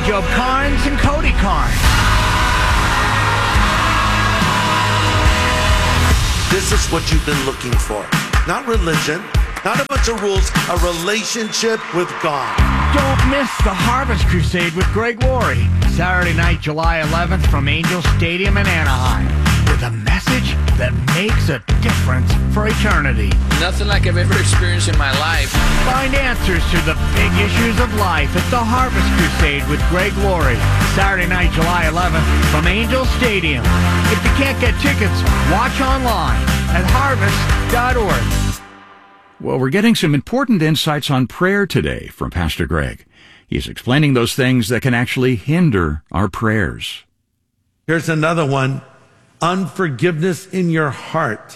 Job Carnes and Cody Carnes. This is what you've been looking for. Not religion, not a bunch of rules, a relationship with God. Don't miss the Harvest Crusade with Greg Laurie, Saturday night, July 11th from Angel Stadium in Anaheim, with a message that makes a difference for eternity. Nothing like I've ever experienced in my life. Find answers to the big issues of life at the Harvest Crusade with Greg Laurie, Saturday night, July 11th from Angel Stadium. If you can't get tickets, watch online at harvest.org. Well, we're getting some important insights on prayer today from Pastor Greg. He's explaining those things that can actually hinder our prayers. Here's another one. Unforgiveness in your heart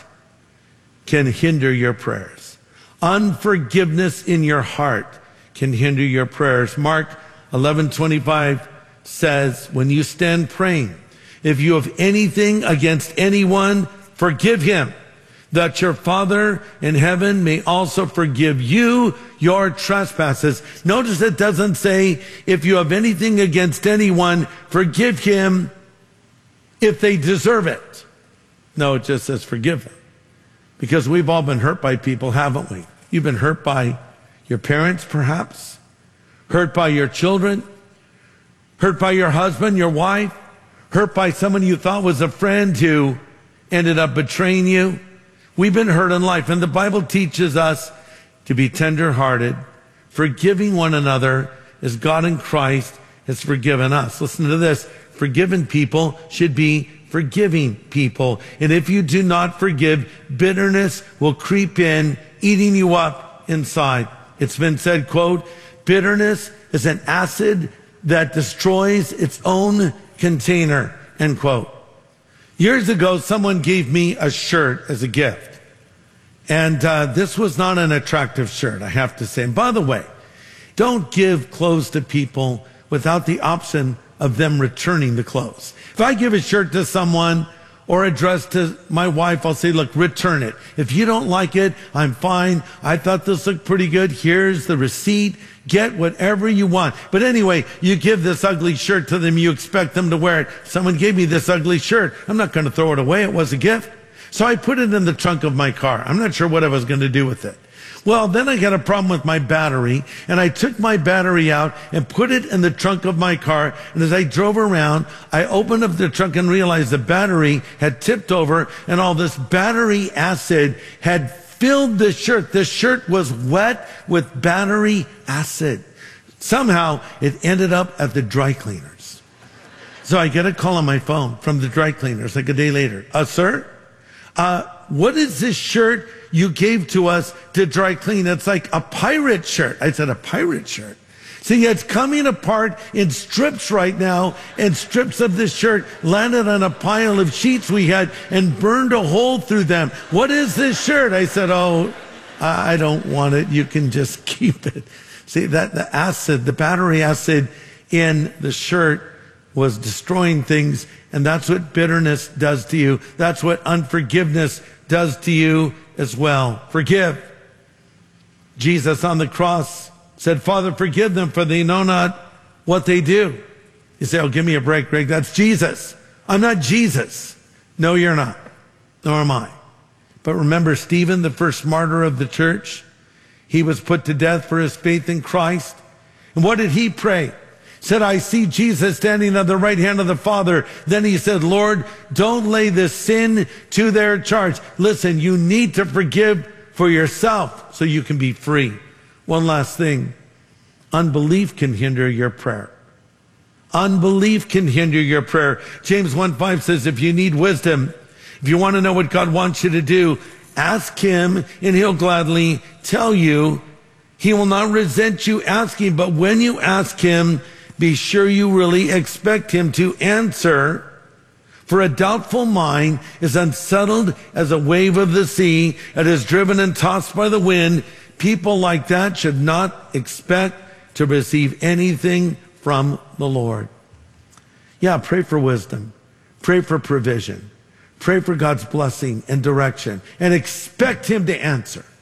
can hinder your prayers. Unforgiveness in your heart can hinder your prayers. Mark 11:25 says, when you stand praying, if you have anything against anyone, forgive him, that your Father in heaven may also forgive you your trespasses. Notice it doesn't say, if you have anything against anyone, forgive him if they deserve it. No, it just says forgive them. Because we've all been hurt by people, haven't we? You've been hurt by your parents, perhaps. Hurt by your children. Hurt by your husband, your wife. Hurt by someone you thought was a friend who ended up betraying you. We've been hurt in life, and the Bible teaches us to be tender-hearted, forgiving one another as God in Christ has forgiven us. Listen to this. Forgiven people should be forgiving people. And if you do not forgive, bitterness will creep in, eating you up inside. It's been said, quote, bitterness is an acid that destroys its own container, end quote. Years ago, someone gave me a shirt as a gift. And this was not an attractive shirt, I have to say. And by the way, don't give clothes to people without the option of them returning the clothes. If I give a shirt to someone or a dress to my wife, I'll say, look, return it. If you don't like it, I'm fine. I thought this looked pretty good. Here's the receipt. Get whatever you want. But anyway, you give this ugly shirt to them. You expect them to wear it. Someone gave me this ugly shirt. I'm not going to throw it away. It was a gift. So I put it in the trunk of my car. I'm not sure what I was going to do with it. Well, then I got a problem with my battery, and I took my battery out and put it in the trunk of my car. And as I drove around, I opened up the trunk and realized the battery had tipped over, and all this battery acid had filled the shirt. The shirt was wet with battery acid. Somehow, it ended up at the dry cleaners. So I get a call on my phone from the dry cleaners like a day later. Sir, what is this shirt you gave to us to dry clean? It's like a pirate shirt. I said, a pirate shirt? See, it's coming apart in strips right now, and strips of this shirt landed on a pile of sheets we had and burned a hole through them. What is this shirt? I said, oh, I don't want it. You can just keep it. See, that the acid, the battery acid in the shirt was destroying things, and that's what bitterness does to you. That's what unforgiveness does to you as well. Forgive. Jesus on the cross said, Father, forgive them, for they know not what they do. You say, oh, give me a break, Greg. That's Jesus. I'm not Jesus. No, you're not. Nor am I. But remember Stephen, the first martyr of the church? He was put to death for his faith in Christ. And what did he pray? Said, I see Jesus standing at the right hand of the Father. Then he said, Lord, don't lay this sin to their charge. Listen, you need to forgive for yourself so you can be free. One last thing. Unbelief can hinder your prayer. Unbelief can hinder your prayer. James 1:5 says, if you need wisdom, if you want to know what God wants you to do, ask him and he'll gladly tell you. He will not resent you asking, but when you ask him, be sure you really expect him to answer. For a doubtful mind is unsettled as a wave of the sea. It is driven and tossed by the wind. People like that should not expect to receive anything from the Lord. Yeah, pray for wisdom. Pray for provision. Pray for God's blessing and direction. And expect him to answer.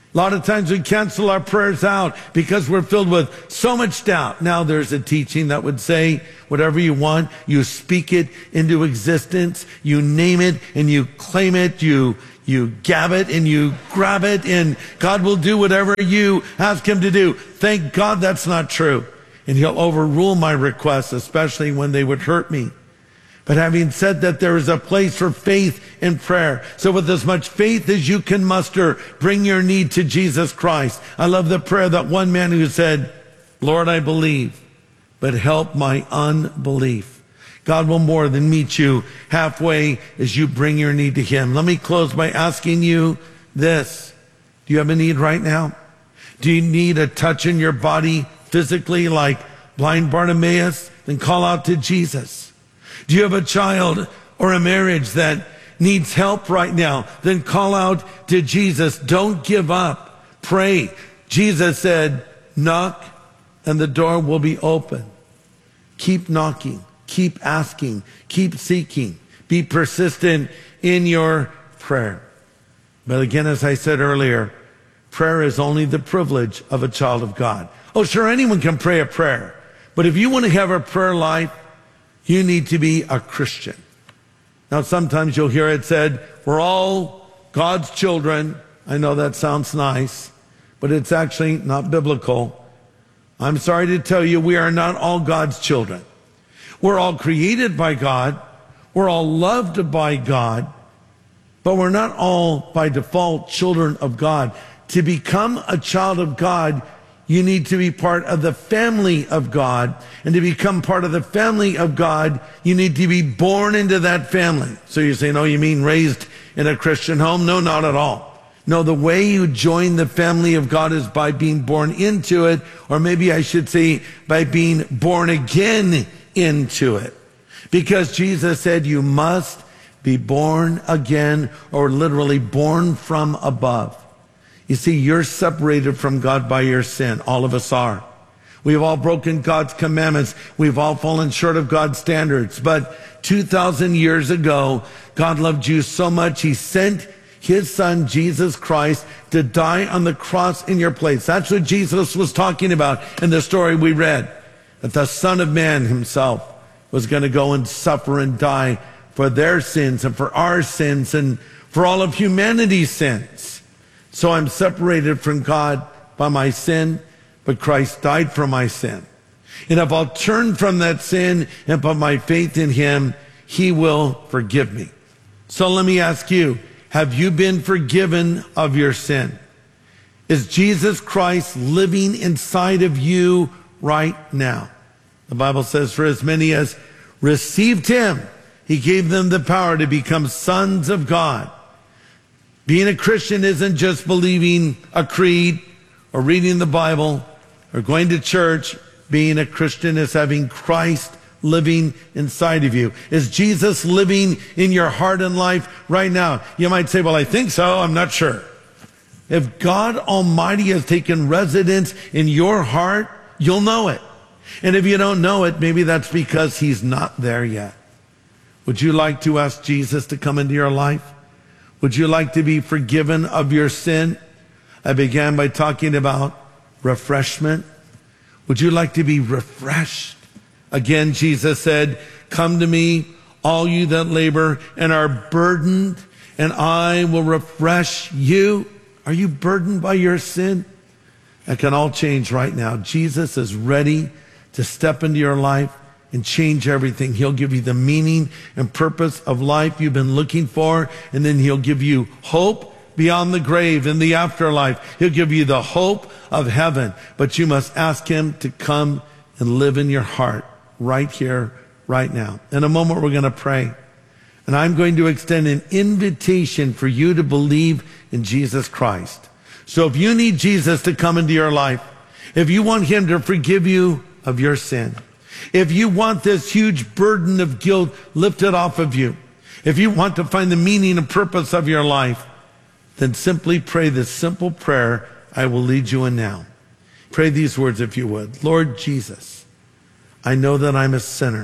A lot of times we cancel our prayers out because we're filled with so much doubt. Now there's a teaching that would say whatever you want, you speak it into existence, you name it and you claim it, you gab it and you grab it, and God will do whatever you ask him to do. Thank God that's not true. And he'll overrule my requests, especially when they would hurt me. But having said that, there is a place for faith in prayer. So with as much faith as you can muster, bring your need to Jesus Christ. I love the prayer that one man who said, Lord, I believe, but help my unbelief. God will more than meet you halfway as you bring your need to him. Let me close by asking you this. Do you have a need right now? Do you need a touch in your body physically like blind Bartimaeus? Then call out to Jesus. Do you have a child or a marriage that needs help right now? Then call out to Jesus. Don't give up. Pray. Jesus said, knock and the door will be open. Keep knocking. Keep asking. Keep seeking. Be persistent in your prayer. But again, as I said earlier, prayer is only the privilege of a child of God. Oh, sure, anyone can pray a prayer. But if you want to have a prayer life, you need to be a Christian. Now, sometimes you'll hear it said, we're all God's children. I know that sounds nice, but it's actually not biblical. I'm sorry to tell you, we are not all God's children. We're all created by God. We're all loved by God, but we're not all by default children of God. To become a child of God, you need to be part of the family of God. And to become part of the family of God, you need to be born into that family. So you say, no, you mean raised in a Christian home? No, not at all. No, the way you join the family of God is by being born into it, or maybe I should say by being born again into it. Because Jesus said you must be born again, or literally born from above. You see, you're separated from God by your sin. All of us are. We've all broken God's commandments. We've all fallen short of God's standards. But 2,000 years ago, God loved you so much, he sent his son, Jesus Christ, to die on the cross in your place. That's what Jesus was talking about in the story we read. That the Son of Man himself was going to go and suffer and die for their sins and for our sins and for all of humanity's sins. So I'm separated from God by my sin, but Christ died for my sin. And if I'll turn from that sin and put my faith in him, he will forgive me. So let me ask you, have you been forgiven of your sin? Is Jesus Christ living inside of you right now? The Bible says, for as many as received him, he gave them the power to become sons of God. Being a Christian isn't just believing a creed or reading the Bible or going to church. Being a Christian is having Christ living inside of you. Is Jesus living in your heart and life right now? You might say, well, I think so. I'm not sure. If God Almighty has taken residence in your heart, you'll know it. And if you don't know it, maybe that's because he's not there yet. Would you like to ask Jesus to come into your life? Would you like to be forgiven of your sin? I began by talking about refreshment. Would you like to be refreshed? Again, Jesus said, come to me, all you that labor and are burdened, and I will refresh you. Are you burdened by your sin? That can all change right now. Jesus is ready to step into your life and change everything. He'll give you the meaning and purpose of life you've been looking for, and then he'll give you hope beyond the grave in the afterlife. He'll give you the hope of heaven, but you must ask him to come and live in your heart right here, right now. In a moment, we're going to pray, and I'm going to extend an invitation for you to believe in Jesus Christ. So if you need Jesus to come into your life, if you want him to forgive you of your sin, if you want this huge burden of guilt lifted off of you, if you want to find the meaning and purpose of your life, then simply pray this simple prayer I will lead you in now. Pray these words if you would. Lord Jesus, I know that I'm a sinner,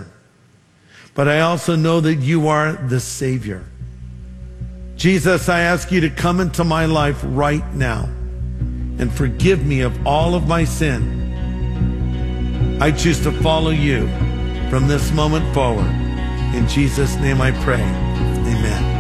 but I also know that you are the Savior. Jesus, I ask you to come into my life right now. and forgive me of all of my sin. I choose to follow you from this moment forward. In Jesus' name I pray.